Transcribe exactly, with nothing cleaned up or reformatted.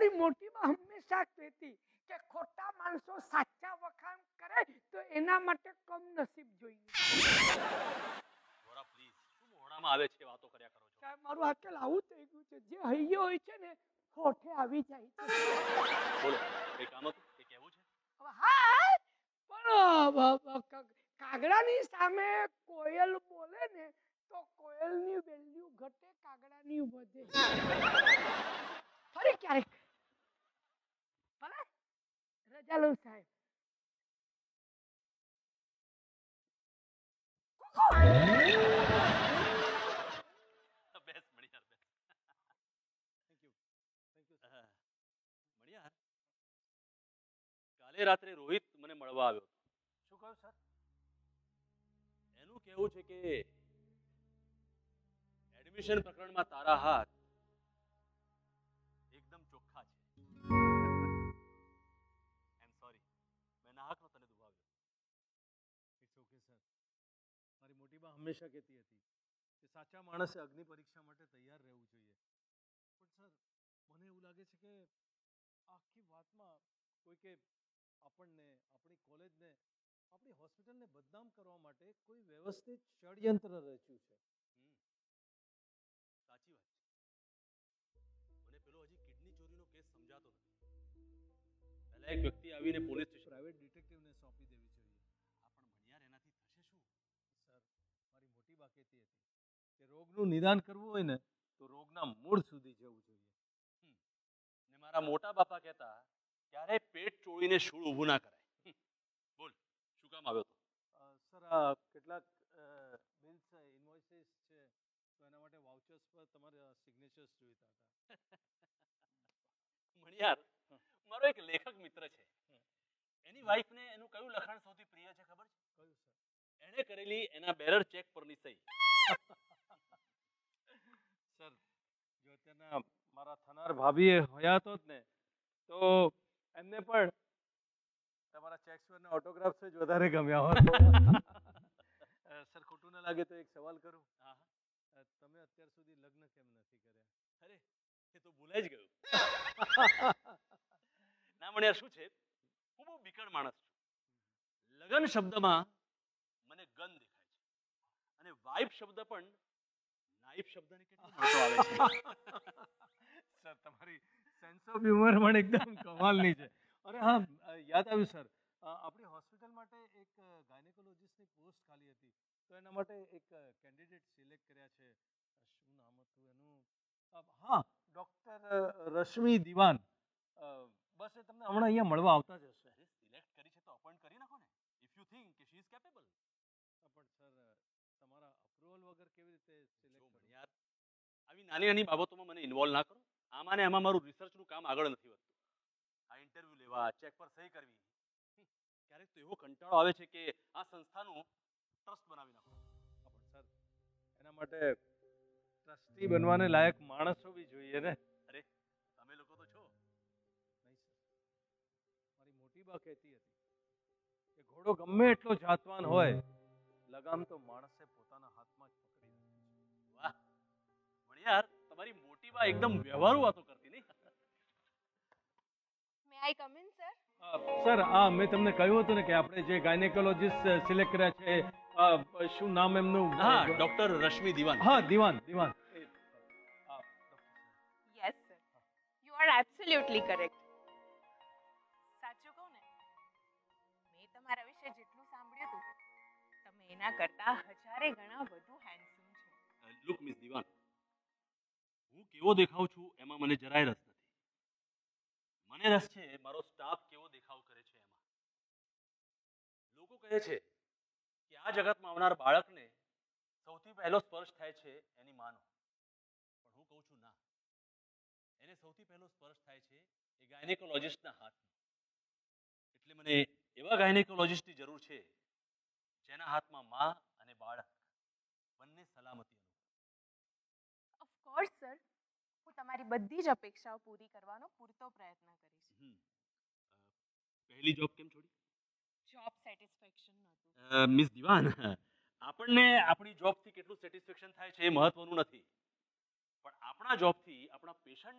મારી મોટી બા હંમેશા કહેતી કે ખોટા માણસો સાચા વખાણ કરે તો એના માટે કમ નસીબ જોઈએ. ગોરા પ્લીઝ શું મોઢામાં આવે છે વાતો કર્યા કરો છો? સાહેબ મારું આજકાલ આવું થઈ ગયું છે, જે હૈયો હોય છે ને હોઠે આવી જાય છે. બોલો કઈ કામ હતું, કઈ કહેવું છે? હવે હા, પણ કાગડાની સામે કોયલ બોલે ને તો કોયલની વેલ્યુ ઘટે, કાગડાની વધે. ફરી ક્યારેક ભલે રજા લઉં સાહેબ. બેસ મણિયાર બેસ. Thank you thank you Maniyar, કાલે રાત્રે રોહિત મને મળવા આવ્યો હતો. શું કહ્યું સર? એનું કહેવું છે કે એડમિશન પ્રકરણમાં તારા હાથ એકદમ ચોખ્ખા છે. આઈ એમ સોરી, મેં નાહકનો તને દુભાવ્યો. It's okay sir. મારી મોટી બા હંમેશા કહેતી હતી કે સાચા માણસે અગ્નિ પરીક્ષા માટે તૈયાર રહેવું જોઈએ. પણ સર મને એવું લાગે છે કે આખી વાતમાં કોઈકે આપણને, આપણી કોલેજને, આપણી હોસ્પિટલને બદનામ કરવા માટે કોઈ વ્યવસ્થિત ષડયંત્ર રચ્યું છે. સાચી વાત છે. મને પેલો હજી કિડની ચોરીનો કેસ સમજાતો નથી. પહેલા એક વ્યક્તિ આવીને પોલીસ સ્ટેશન પ્રાઇવેટ ડિટેક્ટિવને સોંપી દેવી જોઈએ. હા પણ મણિયાર એનાથી થશે શું? સર મારી મોટી બા કહેતી હતી કે રોગનું નિદાન કરવું હોય ને તો રોગના મૂળ સુધી જવું જોઈએ. ને મારા મોટા બાપા કહેતા ક્યારે પેટ ચોળીને શૂળ ઊભું ના કરાય. બોલ શું કામ આવ્યો તો? સર આ કેટલાક બિલ્સ ઇન્વોઇસીસ છે તો એના માટે વાઉચર્સ પર તમારા સિગ્નેચર્સ જોઈતા હતા. મણિયાર, મારો એક લેખક મિત્ર છે. એની વાઈફને એનું કયું લખાણ સૌથી પ્રિય છે ખબર છે? કયું સર? એણે કરેલી એના બેરર ચેક પરની સહી. સર જો અત્યારના મારા થનાર ભાભીએ હયાત હોત ને તો એમને પણ તમારા ચેક્સ પરના ઓટોગ્રાફ્સ જ વધારે ગમ્યા હોત. સર ખોટું ના લાગે તો એક સવાલ કરું? હા અ, તમે અત્યાર સુધી લગ્ન કેમ નથી કર્યા? અરે એ તો ભૂલાઈ જ ગયું. ના મણિયાર શું છે, હું બહુ બીકણ માણસ છું. લગન શબ્દમાં મને ગન દેખાય છે અને વાઇફ શબ્દ પણ નાઇફ શબ્દને કેટલું મોટો આવે છે. સર તમારી સેન્સ ઓફ હ્યુમર પણ એકદમ કમાલની છે. અરે હા, યાદ આવ્યું સર, આપણી હોસ્પિટલ માટે એક ગાયનેકોલોજિસ્ટની પોસ્ટ ખાલી હતી તો એના માટે એક કેન્ડિડેટ સિલેક્ટ કર્યા છે. શું નામ હતું એનું? હા, ડૉક્ટર રશ્મિ દિવાન. બસ એ તમને હમણાં અહીંયા મળવા આવતા જ હશે. સિલેક્ટ કરી છે તો અપોઇન્ટ કરી નાખો ને, ઇફ યુ થિંક કે શી ઇઝ કેપેબલ. પણ સર તમારા અપ્રુવલ વગર કેવી રીતે સિલેક્ટ જો યાર, આવી નાની નાની બાબતોમાં મને ઇન્વોલ્વ ના કરો. આમાં ને આમાં મારું રિસર્ચનું કામ આગળ નથી વધતું. આ ઇન્ટરવ્યુ લેવા, ચેક પર સહી કરવી, ક્યારેક તો એવો કંટાળો આવે છે કે આ સંસ્થાનું ટ્રસ્ટ બનાવી નાખો. પણ સર એના માટે ટ્રસ્ટી બનવાને લાયક માણસો બી જોઈએ ને. અરે તમે લોકો તો છો. નહીં સર, મારી મોટી બા કહેતી હતી કે ઘોડો ગમે એટલો જાતવાન હોય, લગામ તો માણસે પોતાના હાથમાં જ પકડી રાખે છે. વાહ મણિયાર, તમારી મોટી બા એકદમ વ્યવહારુ વાતો કરતી નહીં. મે આઈ કમ ઇન સર? સર આ મેં તમને કહ્યું હતું ને કે આપણે જે ગાયનેકોલોજિસ્ટ સિલેક્ટ કર્યા છે, અ, શું નામ એમનું? હા, ડોક્ટર રશ્મિ દિવાન. હા, દિવાન દિવાન. Yes sir, you are absolutely correct. સાચું કહું ને, મેં તમારા વિશે જેટલું સાંભળ્યું હતું, તમે એના કરતા હજારે ગણા વધુ હેન્ડસમ છો. લુક મિસ દિવાન, હું કેવો દેખાઉં છું એમાં મને જરાય રસ નથી. મને રસ છે મારો સ્ટાફ કેવો દેખાવ કરે છે એમાં. લોકો કહે છે કે આ જગતમાં આવનાર બાળકને સૌથી પહેલો સ્પર્શ થાય છે એની માનો, પણ હું કહું છું ના, એને સૌથી પહેલો સ્પર્શ થાય છે એ ગાયનેકોલોજિસ્ટના હાથનો. એટલે મને એવા ગાયનેકોલોજિસ્ટની જરૂર છે જેના હાથમાં માં અને બાળક બંને સલામતી અનુભવે. ઓફ કોર્સ સર, હું તમારી બધી જ અપેક્ષાઓ પૂરી કરવાનો પૂરતો પ્રયત્ન કરીશ. હમ. અ, પહેલી જોબ કેમ છોડી? જોબ સેટિસ્ફેક્શન નહોતું. મિસ દિવાન, આપણને આપણી જોબથી કેટલું સેટિસ્ફેક્શન થાય છે એ મહત્વનું નથી, પણ આપણા જોબથી આપણા પેશન્ટ